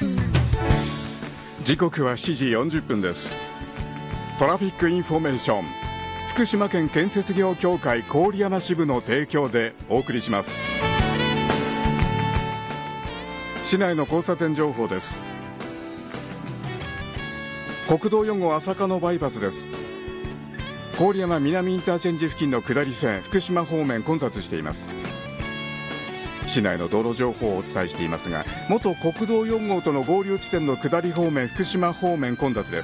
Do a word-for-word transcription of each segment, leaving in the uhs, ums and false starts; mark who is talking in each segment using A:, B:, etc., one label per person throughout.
A: 時刻はしちじよんじゅっぷんです。トラフィックインフォメーション、福島県建設業協会郡山支部の提供でお送りします。市内の交差点情報です。国道よん号朝霞バイパスです。郡山南インターチェンジ付近の下り線、福島方面混雑しています。市内の道路情報をお伝えしていますが、元国道よん号との合流地点の下り方面、福島方面混雑です。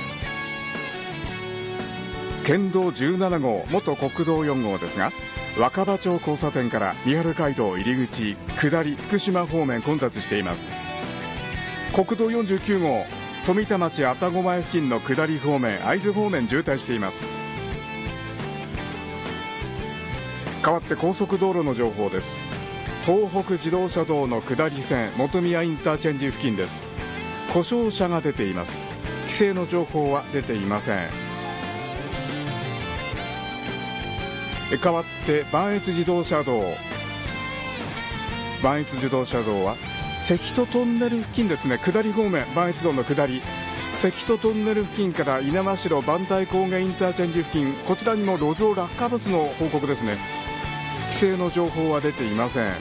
A: 県道じゅうなな号、元国道よん号ですが、若葉町交差点から三春街道入り口下り福島方面混雑しています。国道よんじゅうきゅう号、富田町愛宕前付近の下り方面、会津方面渋滞しています。代わって高速道路の情報です。東北自動車道の下り線、本宮インターチェンジ付近です。故障車が出ています。規制の情報は出ていません。代わって磐越自動車道、磐越自動車道は関戸トンネル付近ですね。下り方面、磐越道の下り、関戸トンネル付近から稲葉城磐梯高原インターチェンジ付近、こちらにも路上落下物の報告ですね。規制の情報は出ていません。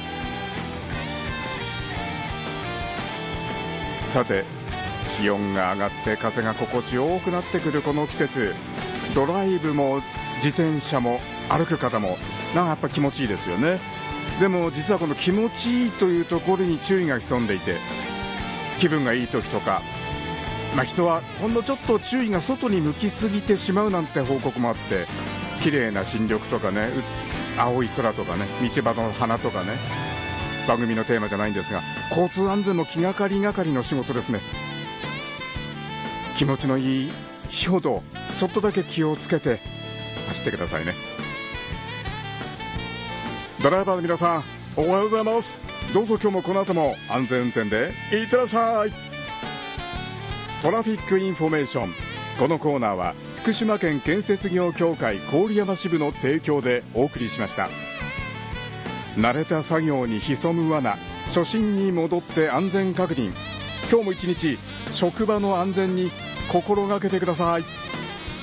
A: さて、気温が上がって風が心地よくなってくるこの季節、ドライブも自転車も歩く方もなんかやっぱ気持ちいいですよね。でも実はこの気持ちいいというところに注意が潜んでいて、気分がいい時とか、まあ、人はほんのちょっと注意が外に向きすぎてしまうなんて報告もあって、綺麗な新緑とかね、青い空とかね、道場の花とかね、番組のテーマじゃないんですが、交通安全も気がかりがかりの仕事ですね。気持ちのいい日ほどちょっとだけ気をつけて走ってくださいね。ドライバーの皆さん、おはようございます。どうぞ今日もこの後も安全運転でいってらっしゃい。トラフィックインフォメーション、このコーナーは福島県建設業協会郡山支部の提供でお送りしました。慣れた作業に潜む罠、初心に戻って安全確認。今日も一日職場の安全に心がけてください。